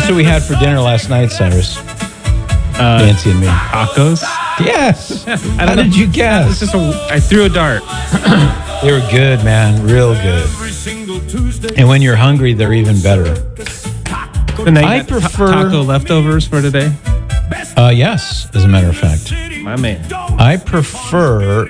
Guess what we had for dinner last night, Cyrus? Nancy and me. Tacos? Yes. How did you guess? I threw a dart. They were good, man. Real good. And when you're hungry, they're even better. I prefer taco leftovers for today. Yes, as a matter of fact. My man. I prefer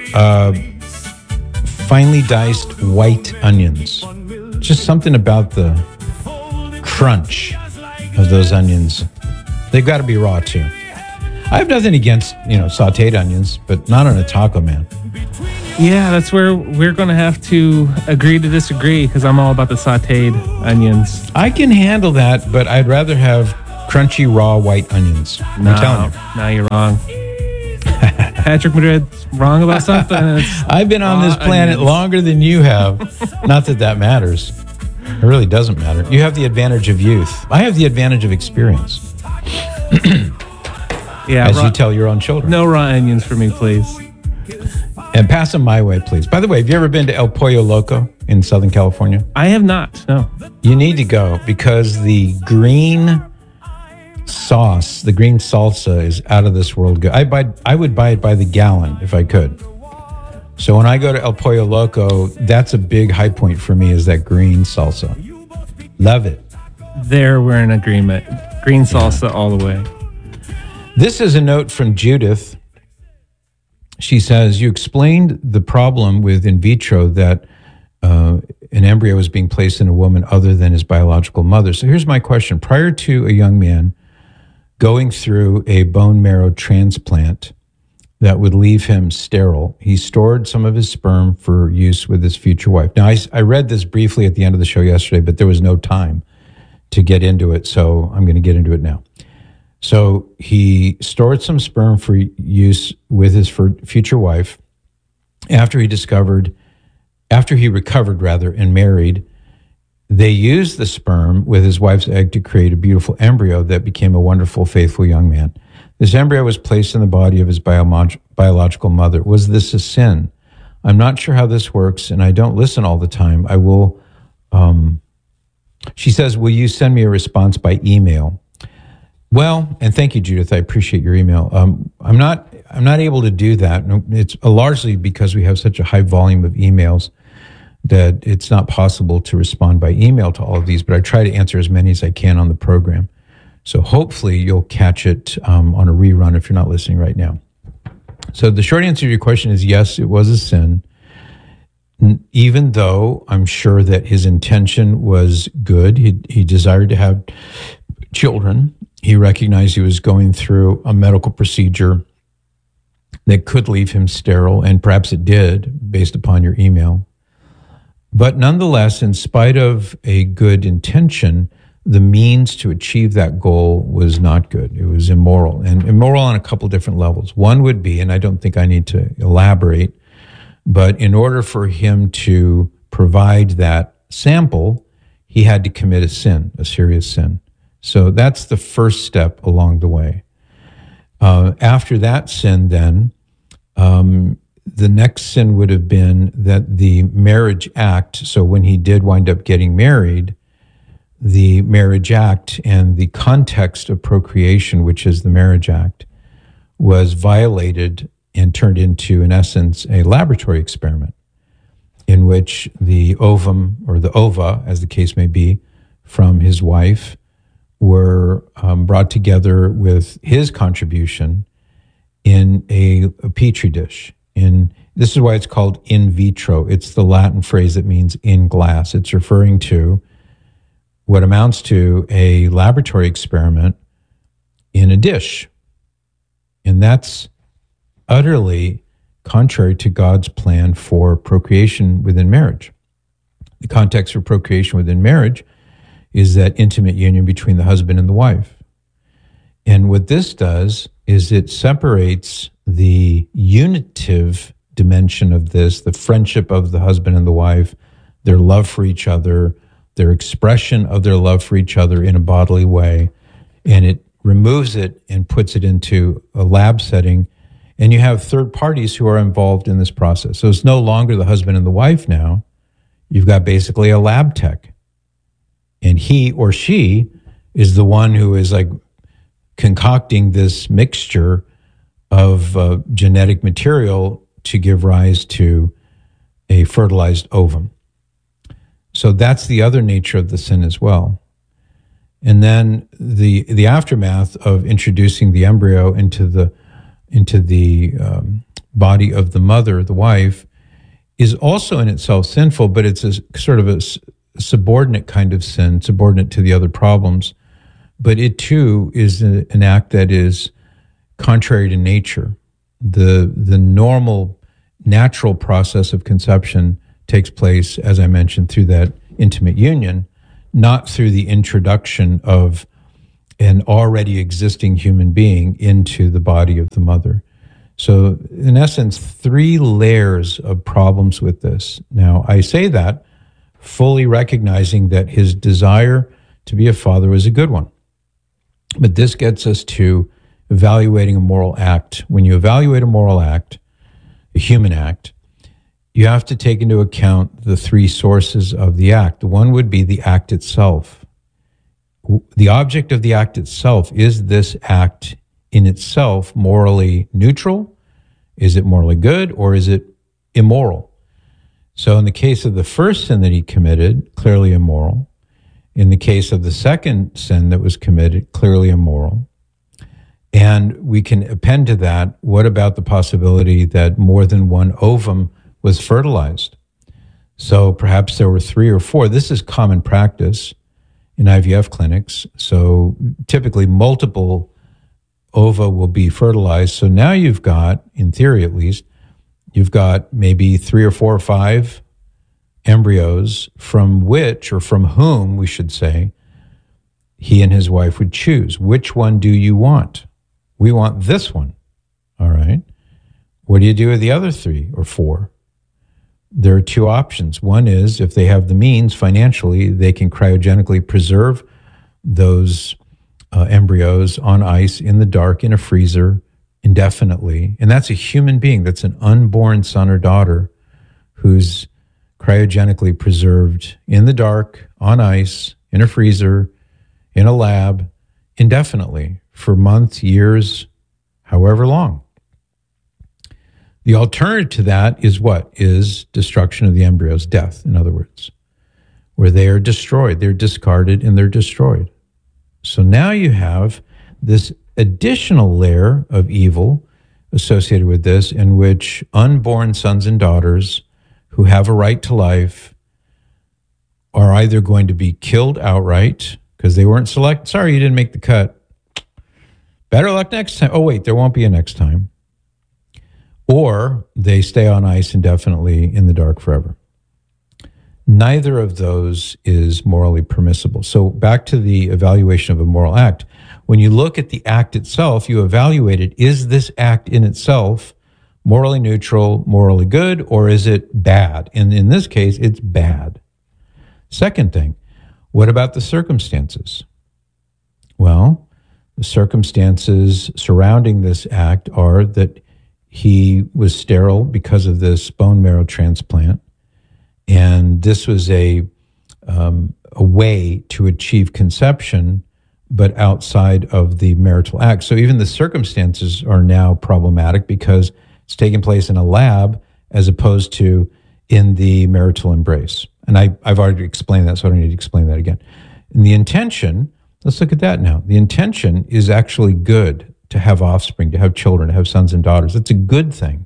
finely diced white onions. Just something about the crunch of those onions. They've got to be raw too. I have nothing against, sauteed onions, but not on a taco, man. Yeah, that's where we're going to have to agree to disagree because I'm all about the sauteed onions. I can handle that, but I'd rather have crunchy, raw white onions. I'm telling you. No, you're wrong. Patrick Madrid's wrong about something. I've been on this planet longer than you have. Not that that matters. It really doesn't matter. You have the advantage of youth. I have the advantage of experience. Yeah, as you tell your own children. No raw onions for me, please. And pass them my way, please. By the way, have you ever been to El Pollo Loco in Southern California? I have not, no. You need to go because the green sauce, the green salsa is out of this world good. I would buy it by the gallon if I could. So when I go to El Pollo Loco, that's a big high point for me is that green salsa. Love it. There we're in agreement. Green salsa all the way. This is a note from Judith. She says, you explained the problem with in vitro that an embryo is being placed in a woman other than his biological mother. So here's my question. Prior to a young man going through a bone marrow transplant that would leave him sterile, he stored some of his sperm for use with his future wife. Now, I read this briefly at the end of the show yesterday, but there was no time to get into it, so I'm going to get into it now. So he stored some sperm for use with his future wife after he recovered and married. They used the sperm with his wife's egg to create a beautiful embryo that became a wonderful, faithful young man. This embryo was placed in the body of his biological mother. Was this a sin? I'm not sure how this works, and I don't listen all the time. I will, she says, will you send me a response by email? Well, and thank you, Judith. I appreciate your email. I'm not able to do that. It's largely because we have such a high volume of emails that it's not possible to respond by email to all of these, but I try to answer as many as I can on the program. So hopefully you'll catch it on a rerun if you're not listening right now. So the short answer to your question is yes, it was a sin, even though I'm sure that his intention was good. He desired to have children. He recognized he was going through a medical procedure that could leave him sterile, and perhaps it did, based upon your email. But nonetheless, in spite of a good intention, the means to achieve that goal was not good. It was immoral, and immoral on a couple different levels. One would be, and I don't think I need to elaborate, but in order for him to provide that sample, he had to commit a sin, a serious sin. So that's the first step along the way. After that sin, then, the next sin would have been that the marriage act, so when he did wind up getting married, the marriage act and the context of procreation, which is the marriage act, was violated and turned into, in essence, a laboratory experiment in which the ovum, or the ova, as the case may be, from his wife were brought together with his contribution in a petri dish. This is why it's called in vitro. It's the Latin phrase that means in glass. It's referring to what amounts to a laboratory experiment in a dish. And that's utterly contrary to God's plan for procreation within marriage. The context for procreation within marriage is that intimate union between the husband and the wife. And what this does is it separates the unitive dimension of this, the friendship of the husband and the wife, their love for each other, their expression of their love for each other in a bodily way, and it removes it and puts it into a lab setting, and you have third parties who are involved in this process. So it's no longer the husband and the wife now. You've got basically a lab tech, and he or she is the one who is like concocting this mixture of genetic material to give rise to a fertilized ovum. So that's the other nature of the sin as well. And then the aftermath of introducing the embryo into the body of the mother, the wife, is also in itself sinful, but it's a sort of a subordinate kind of sin, subordinate to the other problems. But it too is an act that is contrary to nature. The normal, natural process of conception takes place, as I mentioned, through that intimate union, not through the introduction of an already existing human being into the body of the mother. So, in essence, 3 layers of problems with this. Now, I say that fully recognizing that his desire to be a father was a good one. But this gets us to evaluating a moral act. When you evaluate a moral act, a human act, you have to take into account the 3 sources of the act. One would be the act itself. The object of the act itself, is this act in itself morally neutral? Is it morally good, or is it immoral? So in the case of the first sin that he committed, clearly immoral. In the case of the second sin that was committed, clearly immoral. And we can append to that, what about the possibility that more than one ovum was fertilized? So perhaps there were 3 or 4. This is common practice in IVF clinics. So typically multiple ova will be fertilized. So now you've got, in theory at least, you've got maybe 3 or 4 or 5 embryos from which, or from whom we should say, he and his wife would choose. Which one do you want? We want this one. All right. What do you do with the other 3 or 4? There are 2 options. One is, if they have the means financially, they can cryogenically preserve those embryos on ice in the dark in a freezer indefinitely. And that's a human being. That's an unborn son or daughter who's cryogenically preserved in the dark, on ice, in a freezer, in a lab, indefinitely for months, years, however long. The alternative to that is what? Is destruction of the embryos, death, in other words, where they are destroyed, they're discarded, and they're destroyed. So now you have this additional layer of evil associated with this, in which unborn sons and daughters who have a right to life are either going to be killed outright because they weren't selected. Sorry, you didn't make the cut. Better luck next time. Oh, wait, there won't be a next time. Or they stay on ice indefinitely in the dark forever. Neither of those is morally permissible. So back to the evaluation of a moral act. When you look at the act itself, you evaluate it. Is this act in itself morally neutral, morally good, or is it bad? And in this case, it's bad. Second thing, what about the circumstances? Well, the circumstances surrounding this act are that he was sterile because of this bone marrow transplant. And this was a way to achieve conception, but outside of the marital act. So even the circumstances are now problematic because it's taking place in a lab as opposed to in the marital embrace. And I've already explained that, so I don't need to explain that again. And the intention, let's look at that now. The intention is actually good, to have offspring, to have children, to have sons and daughters. It's a good thing.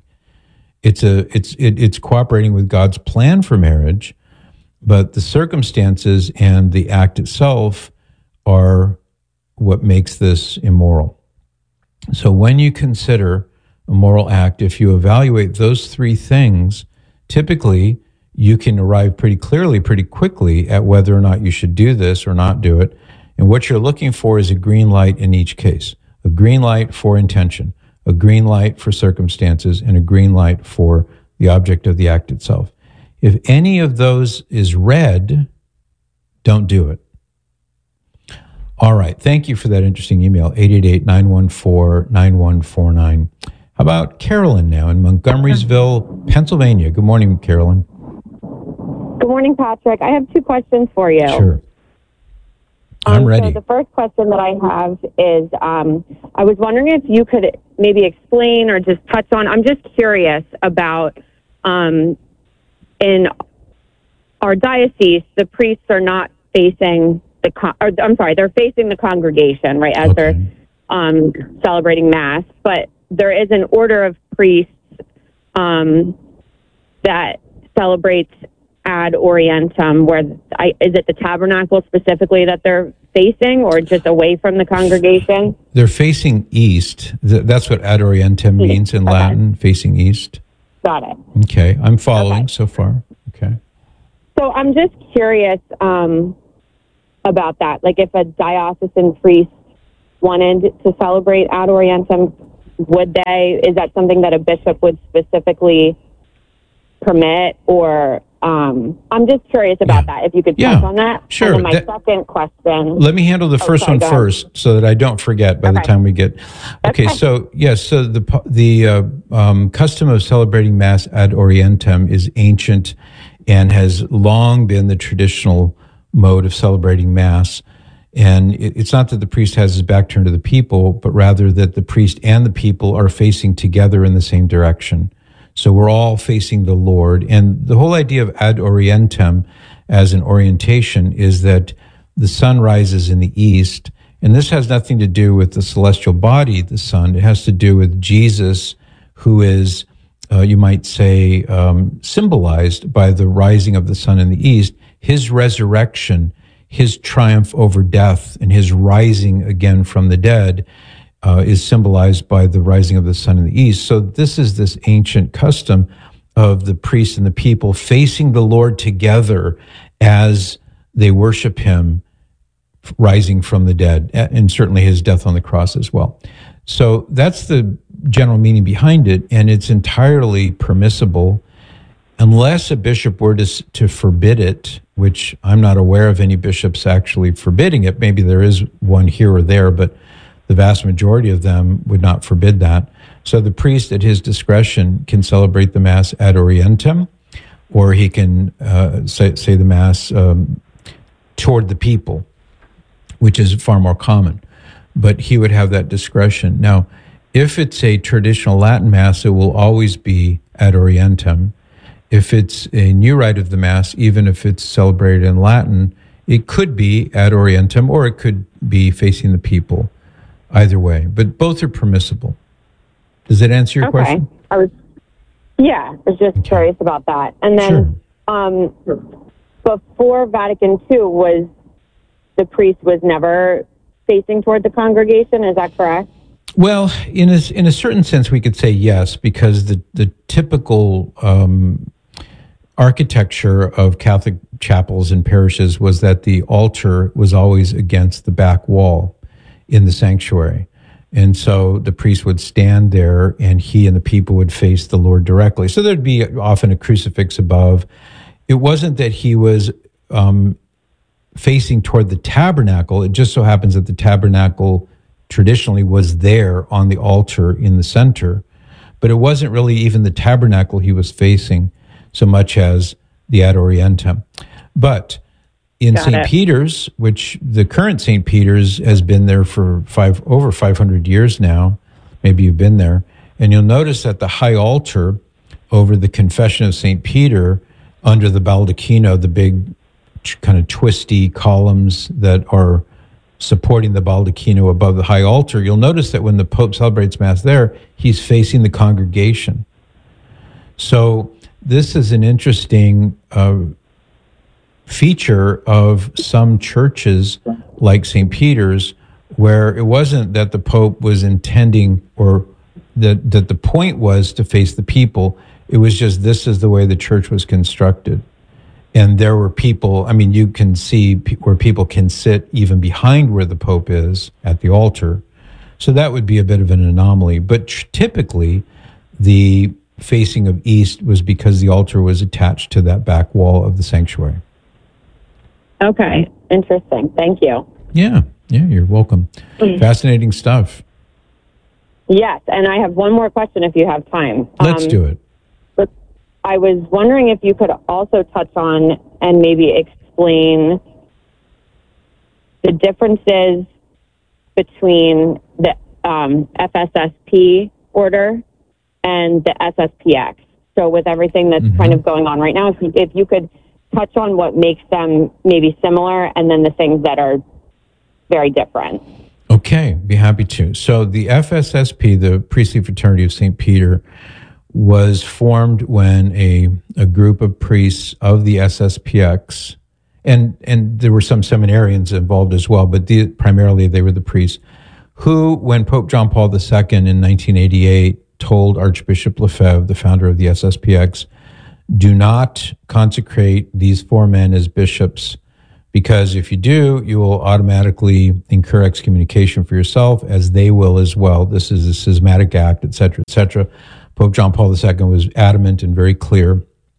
It's cooperating with God's plan for marriage, but the circumstances and the act itself are what makes this immoral. So when you consider a moral act, if you evaluate those 3 things, typically you can arrive pretty clearly, pretty quickly at whether or not you should do this or not do it. And what you're looking for is a green light in each case. A green light for intention, a green light for circumstances, and a green light for the object of the act itself. If any of those is red, don't do it. All right. Thank you for that interesting email, 888-914-9149. How about Carolyn now in Montgomerysville, Pennsylvania? Good morning, Carolyn. Good morning, Patrick. I have 2 questions for you. Sure. I'm ready. So the first question that I have is, I was wondering if you could maybe explain or just touch on, I'm just curious about, in our diocese, the priests are not facing they're facing the congregation, right, as they're celebrating Mass, but there is an order of priests that celebrates ad orientem, where is it the tabernacle specifically that they're facing, or just away from the congregation? They're facing east. That's what ad orientem means in Latin, facing east. Got it. Okay, I'm following so far. Okay. So I'm just curious about that. Like, if a diocesan priest wanted to celebrate ad orientem, is that something that a bishop would specifically permit, or I'm just curious about that, if you could touch on that. Sure. And then my second question. Let me handle the first one first so that I don't forget by the time we get. Okay, so the custom of celebrating Mass ad orientem is ancient and has long been the traditional mode of celebrating Mass. And it's not that the priest has his back turned to the people, but rather that the priest and the people are facing together in the same direction. So we're all facing the Lord. And the whole idea of ad orientem as an orientation is that the sun rises in the east. And this has nothing to do with the celestial body, the sun. It has to do with Jesus, who is, you might say, symbolized by the rising of the sun in the east, his resurrection, his triumph over death, and his rising again from the dead is symbolized by the rising of the sun in the east. So this is this ancient custom of the priests and the people facing the Lord together as they worship him rising from the dead, and certainly his death on the cross as well. So that's the general meaning behind it, and it's entirely permissible unless a bishop were to forbid it, which I'm not aware of any bishops actually forbidding it. Maybe there is one here or there, but the vast majority of them would not forbid that. So the priest, at his discretion, can celebrate the Mass ad orientem, or he can say the Mass toward the people, which is far more common. But he would have that discretion. Now, if it's a traditional Latin Mass, it will always be ad orientem. If it's a new rite of the Mass, even if it's celebrated in Latin, it could be ad orientem, or it could be facing the people. Either way, but both are permissible. Does that answer your question? I was just curious about that. And then before Vatican II, the priest was never facing toward the congregation. Is that correct? Well, in a certain sense, we could say yes, because the typical architecture of Catholic chapels and parishes was that the altar was always against the back wall in the sanctuary. And so the priest would stand there, and he and the people would face the Lord directly. So there'd be often a crucifix above. It wasn't that he was facing toward the tabernacle. It just so happens that the tabernacle traditionally was there on the altar in the center, but it wasn't really even the tabernacle he was facing so much as the ad orientem. But in St. Peter's, which the current St. Peter's has been there for over 500 years now, maybe you've been there, and you'll notice that the high altar over the Confession of St. Peter, under the baldacchino, the big kind of twisty columns that are supporting the baldacchino above the high altar, you'll notice that when the Pope celebrates Mass there, he's facing the congregation. So this is an interesting feature of some churches like St. Peter's, where it wasn't that the Pope was intending, or that the point was to face the people. It was just, this is the way the church was constructed. And there were people, I mean, you can see where people can sit even behind where the Pope is at the altar. So that would be a bit of an anomaly. But typically, the facing of east was because the altar was attached to that back wall of the sanctuary. Okay, interesting. Thank you. Yeah, you're welcome. Fascinating stuff. Yes, and I have one more question if you have time. Let's do it. But I was wondering if you could also touch on and maybe explain the differences between the FSSP order and the SSPX. So with everything that's kind of going on right now, if you could touch on what makes them maybe similar and then the things that are very different. Okay, be happy to. So the FSSP, the Priestly Fraternity of St. Peter, was formed when a group of priests of the SSPX, and there were some seminarians involved as well, but primarily they were the priests, who, when Pope John Paul II in 1988 told Archbishop Lefebvre, the founder of the SSPX, do not consecrate these four men as bishops, because if you do, you will automatically incur excommunication for yourself, as they will as well. This is a schismatic act, et cetera, et cetera. Pope John Paul II was adamant and very clear.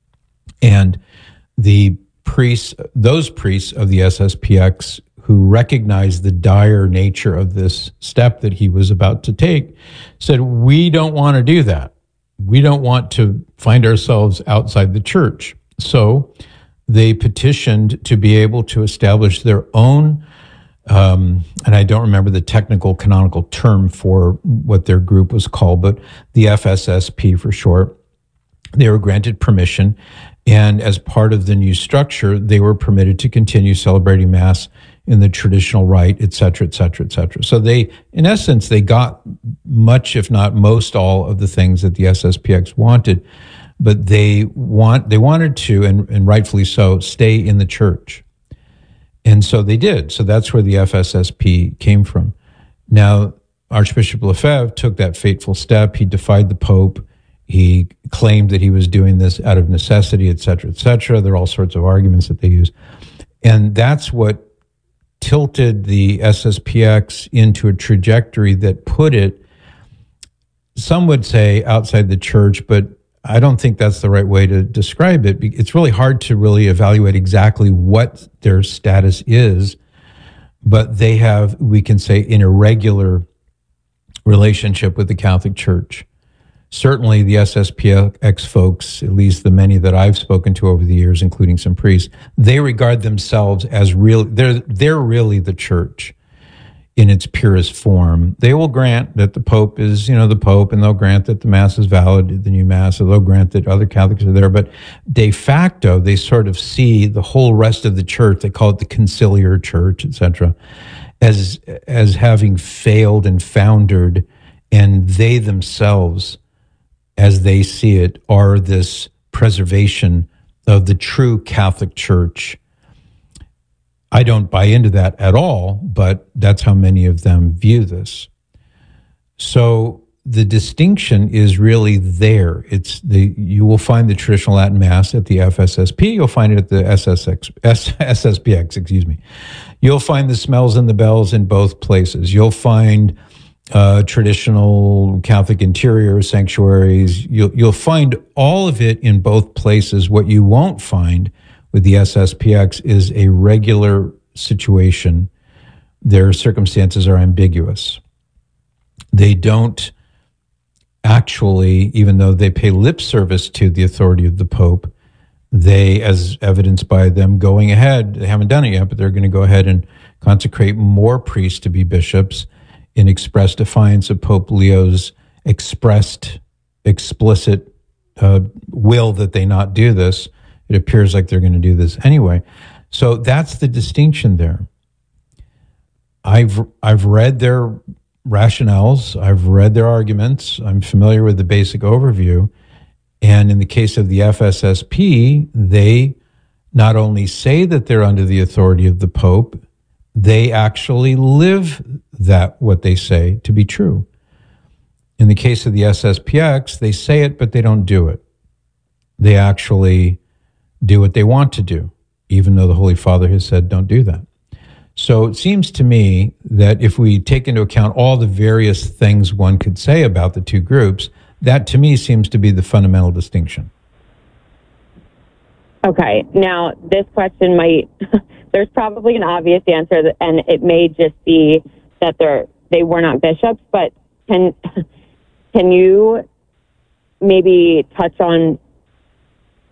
And the priests, those priests of the SSPX who recognized the dire nature of this step that he was about to take, said, we don't want to do that. We don't want to find ourselves outside the church. So they petitioned to be able to establish their own, and I don't remember the technical canonical term for what their group was called, but the FSSP for short. They were granted permission, and as part of the new structure, they were permitted to continue celebrating Mass in the traditional rite, et cetera, et cetera, et cetera. So they, in essence, they got much, if not most, all of the things that the SSPX wanted, but they wanted to, and rightfully so, stay in the church. And so they did. So that's where the FSSP came from. Now, Archbishop Lefebvre took that fateful step. He defied the Pope. He claimed that he was doing this out of necessity, et cetera, et cetera. There are all sorts of arguments that they use. And that's what tilted the SSPX into a trajectory that put it, some would say, outside the church, but I don't think that's the right way to describe it. It's really hard to really evaluate exactly what their status is, but they have, we can say, an irregular relationship with the Catholic Church. Certainly the SSPX folks, at least the many that I've spoken to over the years, including some priests, they regard themselves as real. They're really the church in its purest form. They will grant that the Pope is, the Pope, and they'll grant that the Mass is valid, the new Mass, or they'll grant that other Catholics are there. But de facto, they sort of see the whole rest of the church, they call it the conciliar church, etc., as having failed and foundered, and they themselves, as they see it, are this preservation of the true Catholic Church. I don't buy into that at all, but that's how many of them view this. So the distinction is really there. You will find the traditional Latin Mass at the FSSP. You'll find it at the SSPX, excuse me. You'll find the smells and the bells in both places. You'll find traditional Catholic interior sanctuaries. You'll find all of it in both places. What you won't find with the SSPX is a regular situation. Their circumstances are ambiguous. They don't actually, even though they pay lip service to the authority of the Pope, they, as evidenced by them going ahead, they haven't done it yet, but they're going to go ahead and consecrate more priests to be bishops in express defiance of Pope Leo's explicit will that they not do this. It appears like they're going to do this anyway. So that's the distinction there. I've read their rationales. I've read their arguments. I'm familiar with the basic overview. And in the case of the FSSP, they not only say that they're under the authority of the Pope, they actually live that what they say to be true. In the case of the SSPX, they say it, but they don't do it. They actually do what they want to do, even though the Holy Father has said don't do that. So it seems to me that if we take into account all the various things one could say about the two groups, that to me seems to be the fundamental distinction. Okay, now this question might, there's probably an obvious answer, and it may just be that they were not bishops, but can you maybe touch on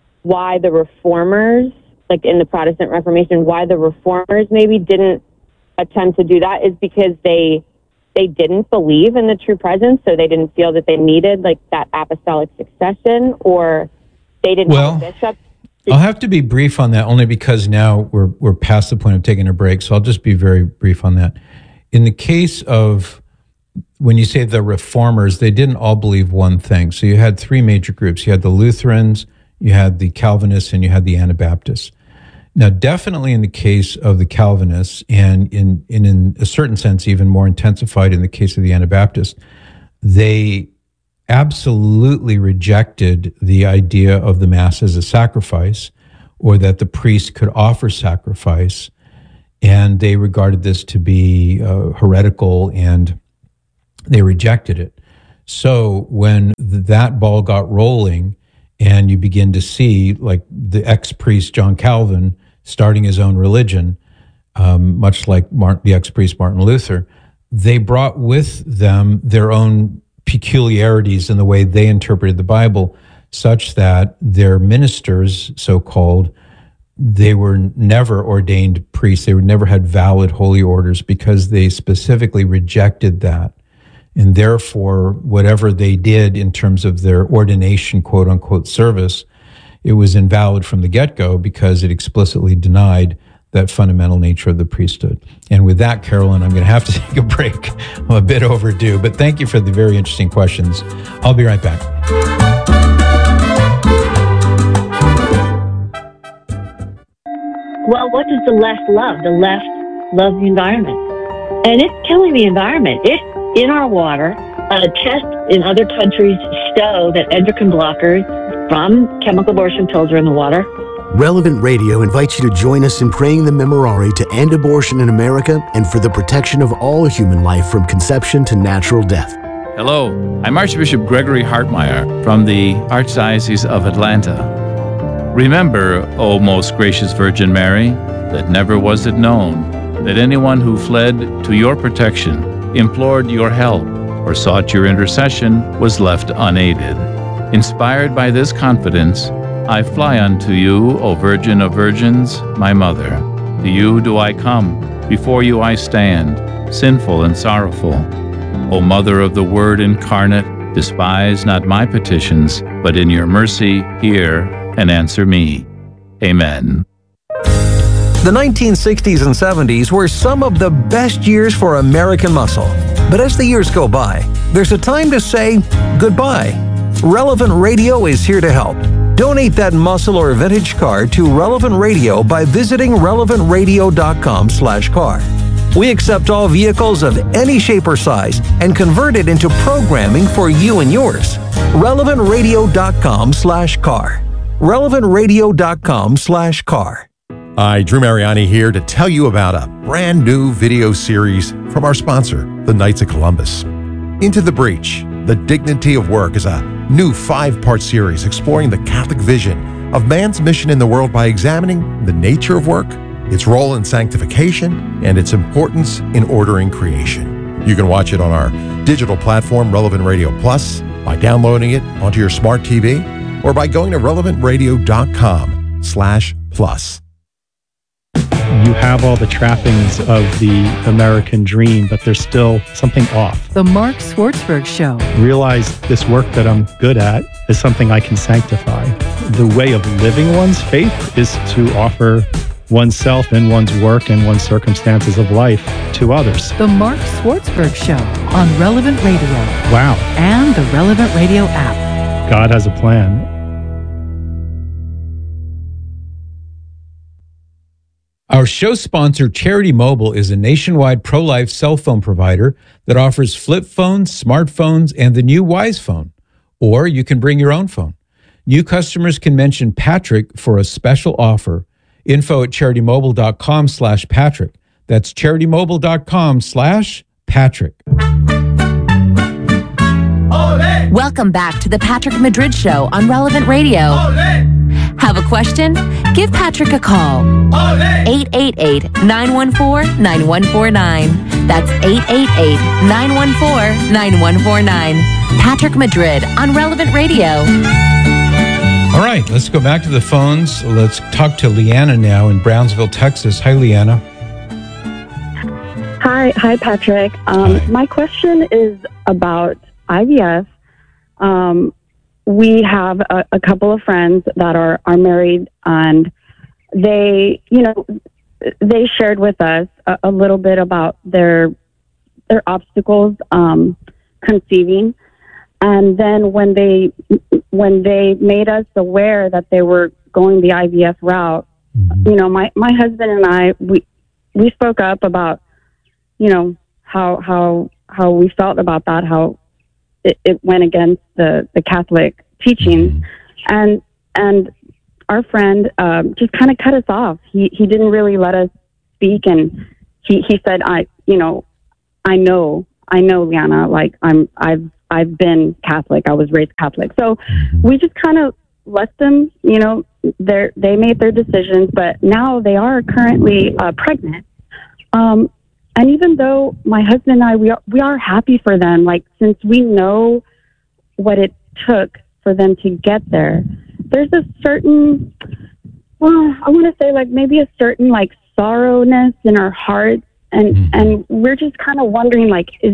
why the Reformers, like in the Protestant Reformation, why the Reformers maybe didn't attempt to do that is because they didn't believe in the true presence, so they didn't feel that they needed like that apostolic succession, or they didn't have a bishop? I'll have to be brief on that only because now we're past the point of taking a break. So I'll just be very brief on that. In the case of when you say the reformers, they didn't all believe one thing. So you had three major groups. You had the Lutherans, you had the Calvinists, and you had the Anabaptists. Now, definitely in the case of the Calvinists, and in a certain sense, even more intensified in the case of the Anabaptists, they absolutely rejected the idea of the Mass as a sacrifice, or that the priest could offer sacrifice. And they regarded this to be heretical, and they rejected it. So when that ball got rolling, and you begin to see like the ex-priest John Calvin starting his own religion, much like the ex-priest Martin Luther, they brought with them their own peculiarities in the way they interpreted the Bible, such that their ministers, so-called, they were never ordained priests. They never had valid holy orders because they specifically rejected that. And therefore, whatever they did in terms of their ordination, quote unquote, service, it was invalid from the get-go because it explicitly denied that fundamental nature of the priesthood. And with that, Carolyn, I'm going to have to take a break. I'm a bit overdue, but thank you for the very interesting questions. I'll be right back. Well, what does the left love? The left loves the environment. And it's killing the environment. It's in our water. Tests in other countries show that endocrine blockers from chemical abortion pills are in the water. Relevant Radio invites you to join us in praying the Memorare to end abortion in America and for the protection of all human life from conception to natural death. Hello, I'm Archbishop Gregory Hartmeyer from the Archdiocese of Atlanta. Remember, O most gracious Virgin Mary, that never was it known that anyone who fled to your protection, implored your help, or sought your intercession was left unaided. Inspired by this confidence, I fly unto you, O Virgin of Virgins, my Mother. To you do I come, before you I stand, sinful and sorrowful. O Mother of the Word incarnate, despise not my petitions, but in your mercy hear and answer me. Amen. The 1960s and 70s were some of the best years for American muscle. But as the years go by, there's a time to say goodbye. Relevant Radio is here to help. Donate that muscle or vintage car to Relevant Radio by visiting relevantradio.com/car. We accept all vehicles of any shape or size and convert it into programming for you and yours. relevantradio.com/car. relevantradio.com/car. Hi, Drew Mariani here to tell you about a brand new video series from our sponsor, the Knights of Columbus. Into the Breach, The Dignity of Work is a new 5-part series exploring the Catholic vision of man's mission in the world by examining the nature of work, its role in sanctification, and its importance in ordering creation. You can watch it on our digital platform, Relevant Radio Plus, by downloading it onto your smart TV, or by going to relevantradio.com/plus. You have all the trappings of the American dream, but there's still something off. The Mark Swartzberg Show. Realize this work that I'm good at is something I can sanctify. The way of living one's faith is to offer oneself and one's work and one's circumstances of life to others. The Mark Swartzberg Show on Relevant Radio. Wow. And the Relevant Radio app. God has a plan. Our show sponsor, Charity Mobile, is a nationwide pro-life cell phone provider that offers flip phones, smartphones, and the new Wise Phone. Or you can bring your own phone. New customers can mention Patrick for a special offer. Info at CharityMobile.com/Patrick. That's CharityMobile.com/Patrick. Welcome back to the Patrick Madrid Show on Relevant Radio. Have a question? Give Patrick a call. 888-914-9149. That's 888-914-9149. Patrick Madrid on Relevant Radio. All right, let's go back to the phones. Let's talk to Leanna now in Brownsville, Texas. Hi, Leanna. Hi, Patrick. Hi. My question is about IVF. We have a couple of friends that are married, and they shared with us a little bit about their obstacles conceiving, and then when they made us aware that they were going the IVF route, my husband and I we spoke up about how we felt about that, how it went against the Catholic teachings, and our friend just kind of cut us off. He didn't really let us speak, and he said, I know, Liana, like I've been Catholic. I was raised Catholic. So we just kind of let them, they made their decisions, but now they are currently pregnant. And even though my husband and I, we are happy for them, like, since we know what it took for them to get there, there's a certain, I want to say, like, maybe a certain, like, sorrowness in our hearts. And we're just kind of wondering, like, is